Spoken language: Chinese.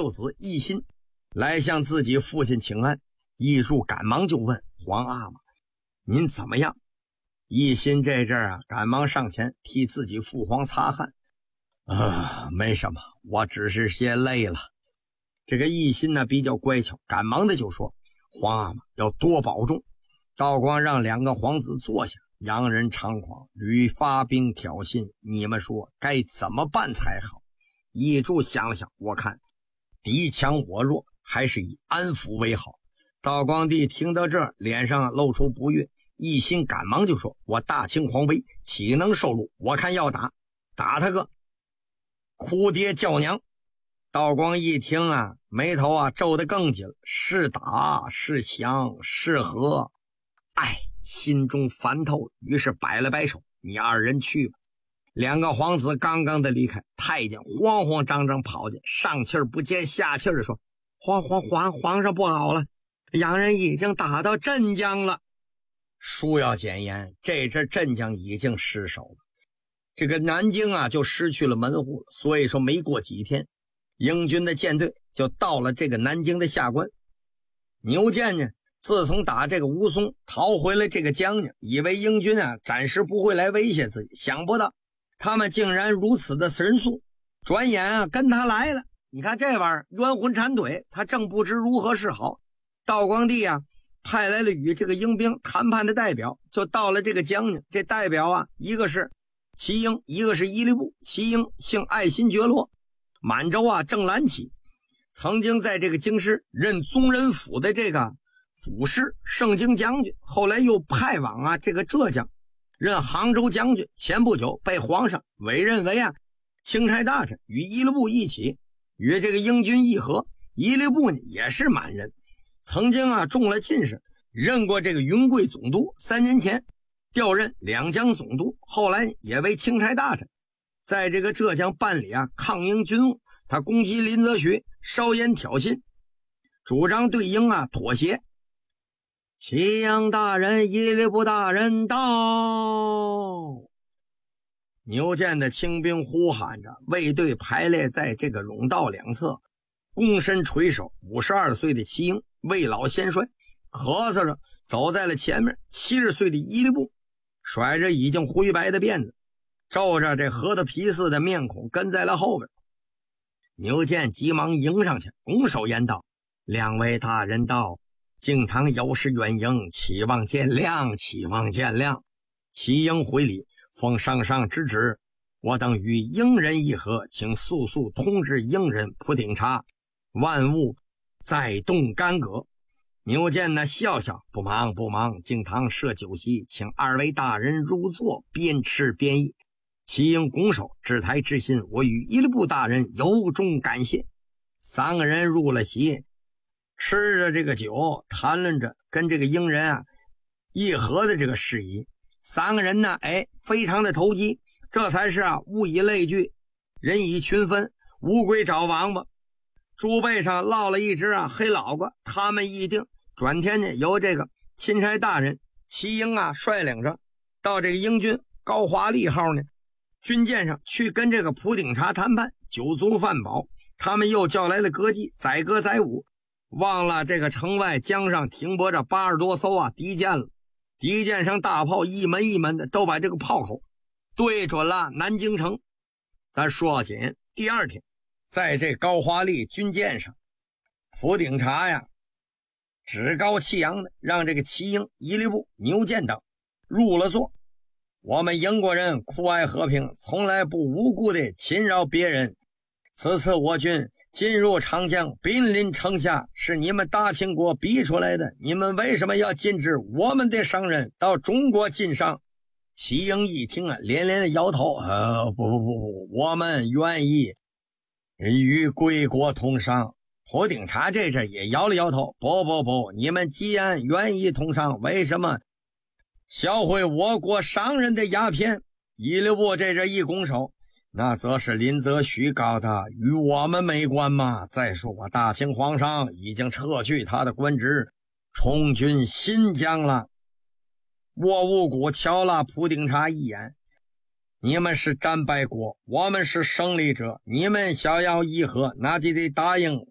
幼子奕欣来向自己父亲请安。奕柱赶忙就问皇阿玛：“您怎么样？”奕欣这阵儿赶忙上前替自己父皇擦汗：“没什么，我只是些累了。”这个奕欣呢比较乖巧，赶忙的就说：“皇阿玛要多保重。”道光让2个皇子坐下，洋人猖狂，屡发兵挑衅，你们说该怎么办才好？奕柱想了想，我看敌强我弱，还是以安抚为好。道光帝听到这儿，脸上露出不悦，奕欣赶忙就说：“我大清皇妃岂能受辱？我看要打他个哭爹叫娘。”道光一听眉头皱得更紧了，是打是降是和，心中烦透了，于是摆了摆手：“你2人去吧。”2个皇子刚刚的离开，太监慌慌张张跑进，上气儿不接下气儿的说：“皇上不好了，洋人已经打到镇江了。”书要简言，这阵镇江已经失守了，这个南京就失去了门户了。所以说没过几天，英军的舰队就到了这个南京的下关。牛建呢，自从打这个吴淞逃回了这个江宁，以为英军暂时不会来威胁自己，想不到他们竟然如此的神速，转眼跟他来了。你看这玩意儿冤魂缠腿，他正不知如何是好。道光帝派来了与这个英兵谈判的代表，就到了这个江宁。这代表一个是齐英，一个是伊犁部。齐英姓爱新觉罗，满洲正蓝旗，曾经在这个京师任宗人府的这个府师、盛京将军，后来又派往这个浙江任杭州将军，前不久被皇上委任为钦差大臣，与伊犁部一起与这个英军议和。伊犁部呢也是满人，曾经中了进士，任过这个云贵总督，3年前调任两江总督，后来也为钦差大臣，在这个浙江办理抗英军务。他攻击林则徐，烧烟挑衅，主张对英妥协。祁阳大人、伊犁部大人到！牛建的清兵呼喊着，卫队排列在这个甬道两侧，躬身垂首。52岁的祁英未老先衰，咳嗽着走在了前面。70岁的伊犁部甩着已经灰白的辫子，皱着这合的皮似的面孔跟在了后边。牛建急忙迎上去，拱手言道：“两位大人到，敬堂有失远迎，期望见谅，期望见谅。”祁英回礼，奉上上之旨，我等与英人议和，请速速通知英人普鼎察，万物再动干戈。牛建笑笑：“不忙不忙，敬堂设酒席，请2位大人入座，边吃边议。”祁英拱手：“至台之心，我与伊犁部大人由衷感谢。”3个人入了席，吃着这个酒，谈论着跟这个英人议和的这个事宜。3个人呢，非常的投机，这才是物以类聚，人以群分，乌龟找王八。猪背上落了一只黑老瓜，他们议定转天呢，由这个钦差大人祁英率领着到这个英军高华丽号呢军舰上去跟这个普鼎察谈判，酒足饭饱。他们又叫来了歌妓，载歌载舞，忘了这个城外江上停泊着80多艘敌舰了。敌舰上大炮一门一门的都把这个炮口对准了南京城。咱说紧第2天，在这高华丽军舰上，普鼎察趾高气扬的让这个祁英、伊犁部、牛建等入了座。我们英国人酷爱和平，从来不无故的侵扰别人。此次我军进入长江，濒临城下，是你们大清国逼出来的，你们为什么要禁止我们的商人到中国进商？祁英一听连连的摇头：不，我们愿意与贵国通商。普鼎察这阵也摇了摇头：不，你们既然愿意通商，为什么销毁我国商人的鸦片？伊犁部这阵一拱手：那则是林则徐搞的，与我们没关嘛。再说我大清皇上已经撤去他的官职，充军新疆了。沃兀谷瞧了普鼎察一眼：你们是战败国，我们是胜利者，你们想要议和，那就得答应